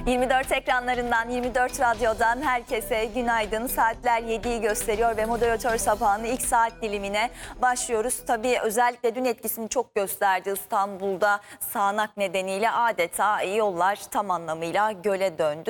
24 ekranlarından, 24 radyodan herkese günaydın. Saatler 7'yi gösteriyor ve moderatör sabahının ilk saat dilimine başlıyoruz. Tabii özellikle dün etkisini çok gösterdi İstanbul'da sağanak nedeniyle adeta yollar tam anlamıyla göle döndü.